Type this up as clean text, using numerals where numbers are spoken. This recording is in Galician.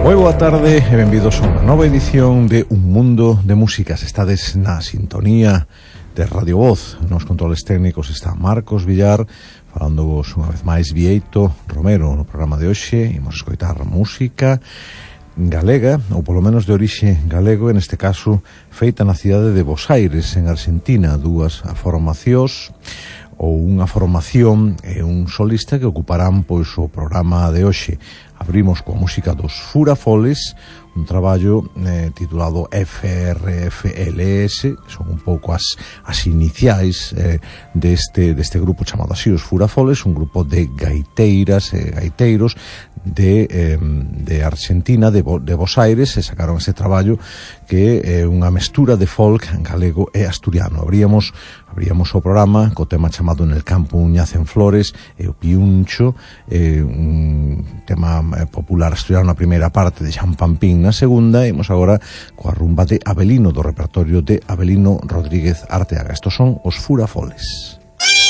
Moi boa tarde e benvidos a unha nova edición de Un Mundo de Músicas. Estades na sintonía de Radio Voz. Nos controles técnicos está Marcos Villar, falándovos unha vez máis Vieito Romero. No programa de hoxe imos escoitar música galega, ou polo menos de orixe galego, en este caso feita na cidade de Buenos Aires, en Argentina. Dúas formacións ou unha formación e un solista que ocuparán pois o programa de hoxe. Abrimos coa música dos Furafoles, un traballo titulado FRFLS, son un pouco as iniciais deste grupo chamado así, os Furafoles, un grupo de gaiteiras e gaiteiros de Argentina, de Buenos Aires, e sacaron ese traballo que é unha mestura de folk galego e asturiano. Abríamos o programa co tema chamado En el campo ñacen flores e o piuncho, un tema popular asturiano na primeira parte, de Xan Pampín na segunda, e imos agora coa rumba de Abelino, do repertorio de Abelino Rodríguez Arteaga. Estos son os Furafoles.